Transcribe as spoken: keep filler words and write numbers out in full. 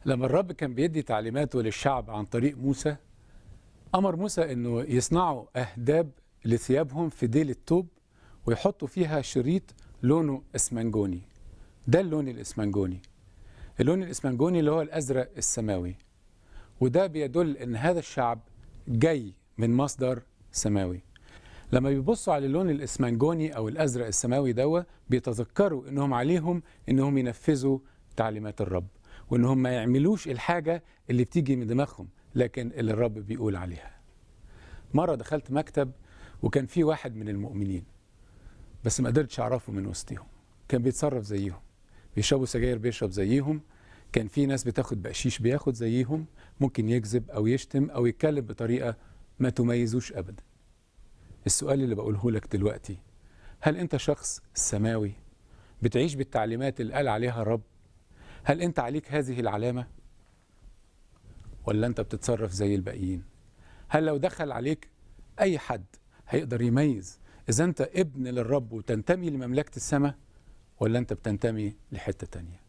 لما الرب كان بيدي تعليماته للشعب عن طريق موسى، أمر موسى أنه يصنعوا أهداب لثيابهم في ديل التوب ويحطوا فيها شريط لونه اسمنجوني. ده اللون الاسمنجوني، اللون الاسمنجوني اللي هو الأزرق السماوي، وده بيدل أن هذا الشعب جاي من مصدر سماوي. لما بيبصوا على اللون الاسمنجوني أو الأزرق السماوي دوا بيتذكروا أنهم عليهم أنهم ينفذوا تعليمات الرب، وأنهم ما يعملوش الحاجة اللي بتيجي من دماغهم لكن اللي الرب بيقول عليها. مرة دخلت مكتب وكان في واحد من المؤمنين بس ما قدرتش أعرفه من وسطهم، كان بيتصرف زيهم، بيشربوا سجاير بيشرب زيهم، كان في ناس بتاخد بقشيش بياخد زيهم، ممكن يكذب أو يشتم أو يتكلم بطريقة ما تميزوش أبدا. السؤال اللي بقوله لك دلوقتي، هل أنت شخص سماوي بتعيش بالتعليمات اللي قال عليها الرب؟ هل أنت عليك هذه العلامة؟ ولا أنت بتتصرف زي الباقيين؟ هل لو دخل عليك أي حد هيقدر يميز إذا أنت ابن للرب وتنتمي لمملكة السماء ولا أنت بتنتمي لحتة تانية؟